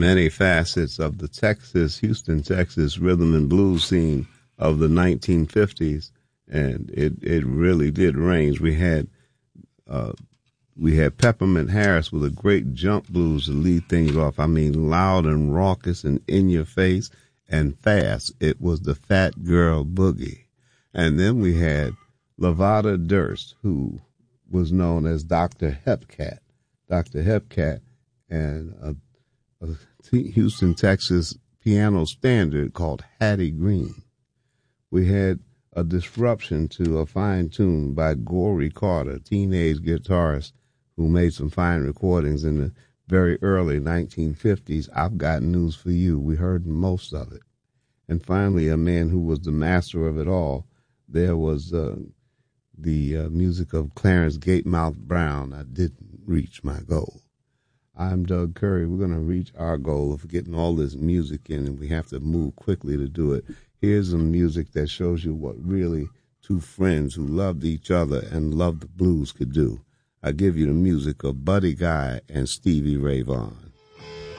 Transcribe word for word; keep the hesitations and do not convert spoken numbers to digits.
many facets of the Texas, Houston, Texas rhythm and blues scene of the nineteen fifties, and it, it really did range. We had uh, we had Peppermint Harris with a great jump blues to lead things off. I mean, loud and raucous and in your face and fast. It was the Fat Girl Boogie. And then we had Lavada Durst, who was known as Doctor Hepcat. Doctor Hepcat, and a, a Houston, Texas piano standard called Hattie Green. We had a disruption to a fine tune by Gory Carter, teenage guitarist who made some fine recordings in the very early nineteen fifties. I've got news for you. We heard most of it. And finally, a man who was the master of it all. There was uh, the uh, music of Clarence Gatemouth Brown. I didn't reach my goal. I'm Doug Curry. We're going to reach our goal of getting all this music in, and we have to move quickly to do it. Here's some music that shows you what really two friends who loved each other and loved the blues could do. I give you the music of Buddy Guy and Stevie Ray Vaughan.